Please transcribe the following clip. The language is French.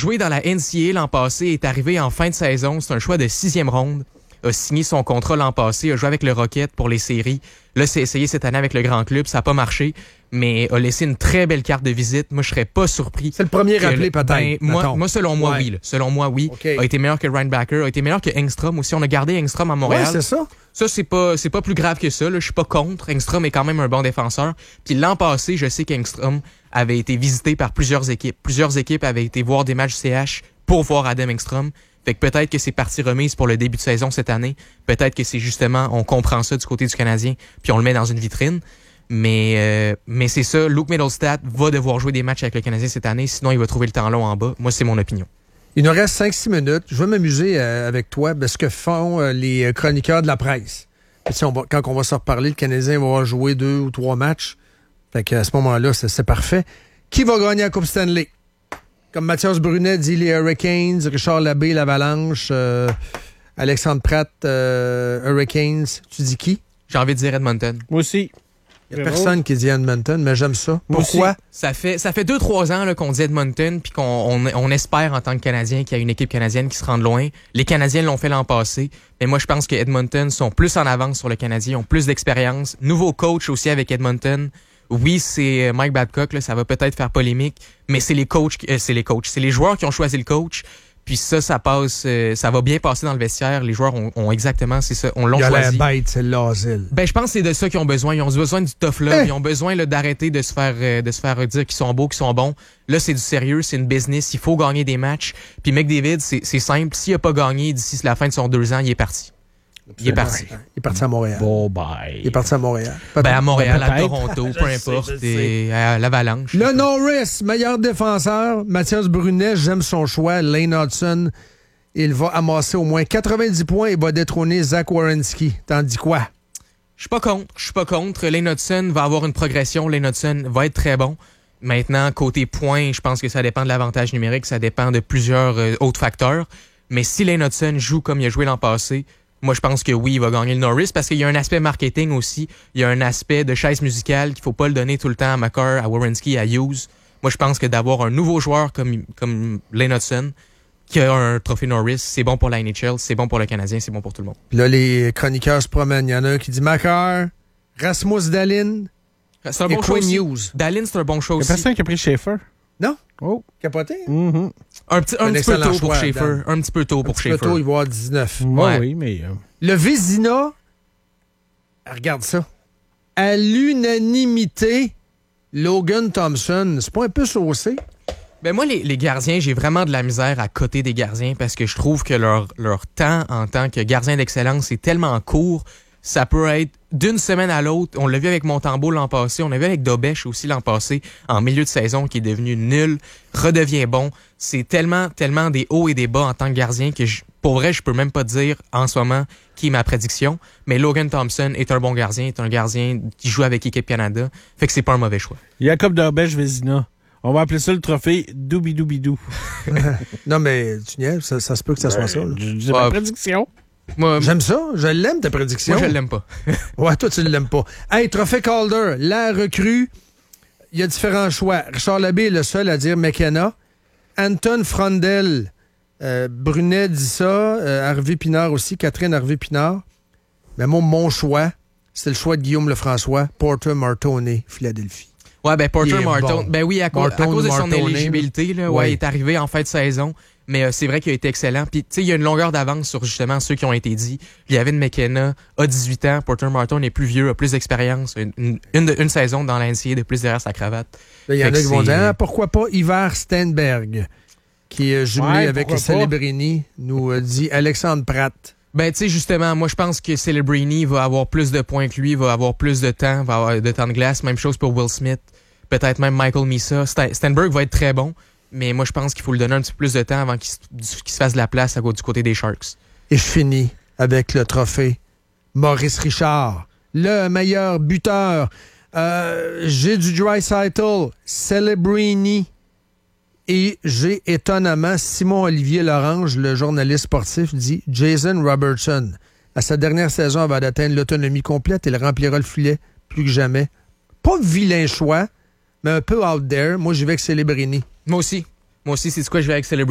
joué dans la NCAA l'an passé, est arrivé en fin de saison. C'est un choix de 6e ronde. A signé son contrat l'an passé, a joué avec le Rocket pour les séries. Là, c'est essayé cette année avec le grand club, ça n'a pas marché, mais a laissé une très belle carte de visite. Moi, je serais pas surpris. C'est le premier rappelé, peut-être. Moi, selon moi, oui. Là. Selon moi, oui. Okay. A été meilleur que Reinbacker, a été meilleur que Engstrom aussi. On a gardé Engstrom à Montréal. Ouais, c'est ça. Ça, c'est pas plus grave que ça. Là. Je suis pas contre. Engstrom est quand même un bon défenseur. Puis l'an passé, je sais qu'Engstrom avait été visité par plusieurs équipes. Plusieurs équipes avaient été voir des matchs CH pour voir Adam Engstrom. Fait que peut-être que c'est partie remise pour le début de saison cette année. Peut-être que c'est justement, on comprend ça du côté du Canadien, puis on le met dans une vitrine. Mais c'est ça, Luke Mittelstadt va devoir jouer des matchs avec le Canadien cette année, sinon il va trouver le temps long en bas. Moi, c'est mon opinion. Il nous reste 5-6 minutes. Je vais m'amuser avec toi de ce que font les chroniqueurs de la presse. Puis, quand on va se reparler, le Canadien va avoir joué 2 ou 3 matchs. Fait qu'à ce moment-là, c'est parfait. Qui va gagner la Coupe Stanley? Comme Mathias Brunet dit, les Hurricanes, Richard Labbé, l'Avalanche, Alexandre Pratt, Hurricanes. Tu dis qui? J'ai envie de dire Edmonton. Moi aussi. Il n'y a personne qui dit Edmonton, mais j'aime ça. Pourquoi? Ça fait 2-3 ans là, qu'on dit Edmonton puis qu'on espère en tant que Canadien qu'il y a une équipe canadienne qui se rende loin. Les Canadiens l'ont fait l'an passé, mais moi je pense que Edmonton sont plus en avance sur le Canadien, ont plus d'expérience. Nouveau coach aussi avec Edmonton. Oui, c'est Mike Babcock, là, ça va peut-être faire polémique, mais c'est les joueurs qui ont choisi le coach. Puis ça passe, ça va bien passer dans le vestiaire. Les joueurs ont exactement, c'est ça, on l'ont choisi. Il y a la bête, c'est l'asile. Ben, je pense que c'est de ça qu'ils ont besoin. Ils ont besoin du tough love. Ils ont besoin là, d'arrêter de se faire dire qu'ils sont beaux, qu'ils sont bons. Là, c'est du sérieux, c'est une business. Il faut gagner des matchs. Puis McDavid, c'est simple. S'il a pas gagné d'ici la fin de son 2 ans, il est parti. Il est parti. Il est parti à Montréal. Bon, bye. Il est parti à Montréal. Ben, à Montréal, à peut-être. Toronto, peu importe. Et à l'Avalanche. Le Norris, meilleur défenseur. Mathias Brunet, j'aime son choix. Lane Hudson, il va amasser au moins 90 points et va détrôner Zach Werenski. T'en dis quoi? Je suis pas contre. Lane Hudson va avoir une progression. Lane Hudson va être très bon. Maintenant, côté points, je pense que ça dépend de l'avantage numérique. Ça dépend de plusieurs autres facteurs. Mais si Lane Hudson joue comme il a joué l'an passé, moi, je pense que oui, il va gagner le Norris parce qu'il y a un aspect marketing aussi. Il y a un aspect de chaise musicale qu'il faut pas le donner tout le temps à Makar, à Werenski, à Hughes. Moi, je pense que d'avoir un nouveau joueur comme Lane Hudson qui a un trophée Norris, c'est bon pour la NHL, c'est bon pour le Canadien, c'est bon pour tout le monde. Puis là, les chroniqueurs se promènent. Il y en a un qui dit Makar, Rasmus Dahlin C'est un et bon choix Quinn aussi. Hughes. Dahlin, c'est un bon choix Il y a aussi. personne qui a pris Schaefer. Non? Oh. Capoté? Mm-hmm. Un petit peu tôt pour Schaefer. Un petit peu tôt pour Schaefer. Tôt, il va avoir 19. Ouais. Oui, mais... Le Vézina, regarde ça. À l'unanimité, Logan Thompson, c'est pas un peu saucé? Ben moi, les gardiens, j'ai vraiment de la misère à côté des gardiens parce que je trouve que leur temps en tant que gardien d'excellence est tellement court. Ça peut être d'une semaine à l'autre. On l'a vu avec Montembeault l'an passé. On l'a vu avec Dobèche aussi l'an passé, en milieu de saison, qui est devenu nul, redevient bon. C'est tellement des hauts et des bas en tant que gardien que, pour vrai, je peux même pas dire en ce moment qui est ma prédiction. Mais Logan Thompson est un bon gardien, est un gardien qui joue avec Équipe Canada. Fait que c'est pas un mauvais choix. Jacob Dobèche-Vézina. On va appeler ça le trophée Doobidou-Bidou. Non, mais tu niaises, ça se peut que ça soit ça. Là. C'est ma prédiction. Moi, J'aime ça, je l'aime ta prédiction. moi, je l'aime pas. Ouais, toi, tu ne l'aimes pas. Hey, trophée Calder, la recrue, il y a différents choix. Richard Labbé est le seul à dire McKenna. Anton Frondel, Brunet dit ça, Harvey Pinard aussi, Catherine Harvey Pinard. Mais moi, mon choix, c'est le choix de Guillaume Lefrançois, Porter Martone, Philadelphie. Ouais, ben Porter Martone. Bon. Ben oui, à cause de son Martone, éligibilité, là, ouais, il est arrivé en fin de saison. Mais c'est vrai qu'il a été excellent. Puis, tu sais, il y a une longueur d'avance sur justement ceux qui ont été dits. Il y avait McKenna, a 18 ans. Porter Martone est plus vieux, a plus d'expérience. Une saison dans l'NCAA de plus derrière sa cravate. Il y en a qui vont dire, pourquoi pas Ivar Stenberg, qui est jumelé avec Celebrini, nous dit Alexandre Pratt. Ben, tu sais, justement, moi, je pense que Celebrini va avoir plus de points que lui, va avoir plus de temps, va avoir de temps de glace. Même chose pour Will Smith. Peut-être même Michael Misa. Stenberg va être très bon. Mais moi, je pense qu'il faut lui donner un petit peu plus de temps avant qu'il se fasse de la place du côté des Sharks. Et je finis avec le trophée Maurice Richard, le meilleur buteur. J'ai du Draisaitl, Celebrini et j'ai étonnamment Simon-Olivier Lorange, le journaliste sportif, dit Jason Robertson. À sa dernière saison, avant d'atteindre l'autonomie complète, il remplira le filet plus que jamais. Pas vilain choix, mais un peu out there. Moi, j'y vais avec Celebrini. Moi aussi, c'est de quoi je vais avec Celebrini.